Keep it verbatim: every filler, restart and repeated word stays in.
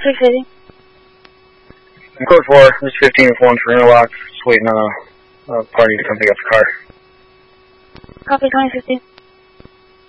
six eighty. Code four, this is fifteen four for interlock, just waiting on a, a party to come pick up the car. Copy twenty fifteen.